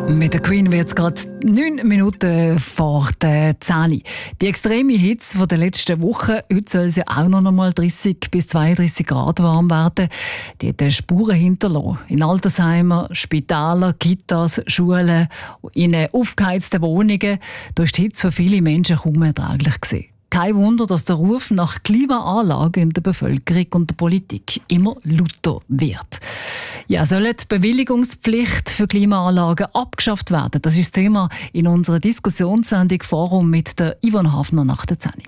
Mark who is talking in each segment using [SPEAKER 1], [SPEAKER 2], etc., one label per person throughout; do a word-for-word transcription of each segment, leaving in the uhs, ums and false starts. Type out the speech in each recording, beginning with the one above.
[SPEAKER 1] Mit der Queen wird es gerade neun Minuten vor der zehn. Die extreme Hitze der letzten Woche, heute soll es ja auch noch einmal dreißig bis zweiunddreißig Grad warm werden, die hat Spuren hinterlassen. In Altersheimen, Spitälern, Kitas, Schulen, in aufgeheizten Wohnungen. Da ist die Hitze für viele Menschen kaum erträglich gewesen. Kein Wunder, dass der Ruf nach Klimaanlagen in der Bevölkerung und der Politik immer lauter wird. Ja, soll die Bewilligungspflicht für Klimaanlagen abgeschafft werden? Das ist das Thema in unserer Diskussionssendung Forum mit der Yvonne Hafner nach der zehn.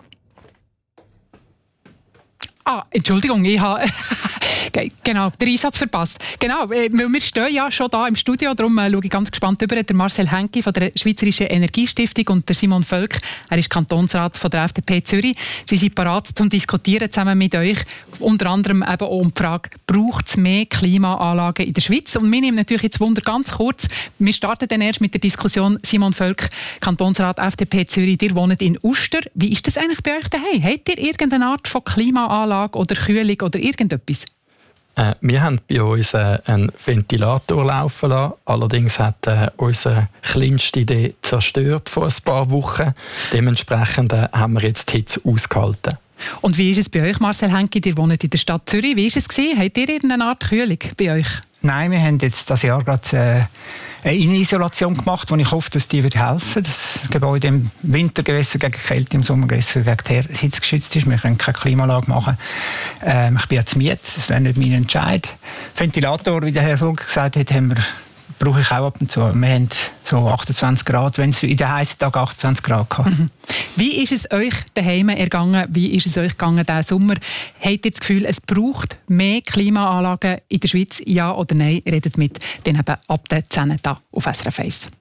[SPEAKER 2] Ah, Entschuldigung, ich habe genau, den Einsatz verpasst. Genau, weil wir stehen ja schon da im Studio, darum äh, schaue ich ganz gespannt über. Der Marcel Henki von der Schweizerischen Energiestiftung und der Simon Völk, er ist Kantonsrat von der F D P Zürich. Sie sind bereit zum Diskutieren zusammen mit euch, unter anderem eben auch um die Frage, braucht es mehr Klimaanlagen in der Schweiz? Und wir nehmen natürlich jetzt Wunder ganz kurz. Wir starten dann erst mit der Diskussion. Simon Völk, Kantonsrat F D P Zürich, ihr wohnt in Uster. Wie ist das eigentlich bei euch daheim? Habt ihr irgendeine Art von Klimaanlage oder Kühlung oder irgendetwas?
[SPEAKER 3] Äh, wir haben bei uns äh, einen Ventilator laufen lassen. Allerdings hat äh, unsere kleinste Idee zerstört vor ein paar Wochen. Dementsprechend äh, haben wir jetzt die Hitze ausgehalten.
[SPEAKER 2] Und wie ist es bei euch, Marcel Henki? Ihr wohnt in der Stadt Zürich. Wie war es gewesen? Habt ihr irgendeine Art Kühlung bei euch?
[SPEAKER 4] Nein, wir haben jetzt dieses Jahr gerade äh, eine Innenisolation gemacht, wo ich hoffe, dass die wird helfen. Das Gebäude im Wintergewässer gegen Kälte, im Sommergewässer gegen Hitze geschützt ist. Wir können keine Klimaanlage machen. Ähm, ich bin jetzt Miet, das wäre nicht mein Entscheid. Ventilator, wie der Herr Völk gesagt hat, haben wir, brauche ich auch ab und zu. Wir haben so achtundzwanzig Grad, wenn es in den heißen Tagen achtundzwanzig Grad gehabt.
[SPEAKER 2] Mhm. Wie ist es euch daheim ergangen? Wie ist es euch gegangen diesen Sommer? Habt ihr das Gefühl, es braucht mehr Klimaanlagen in der Schweiz? Ja oder nein? Redet mit dann eben ab der zehn hier auf S R F eins.